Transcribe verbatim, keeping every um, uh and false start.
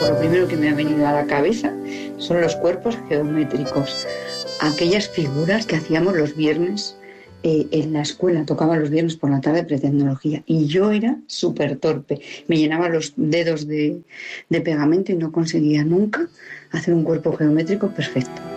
pues lo primero que me ha venido a la cabeza son los cuerpos geométricos. Aquellas figuras que hacíamos los viernes eh, en la escuela, tocaba los viernes por la tarde pretecnología y yo era súper torpe, me llenaba los dedos de, de pegamento y no conseguía nunca hacer un cuerpo geométrico perfecto.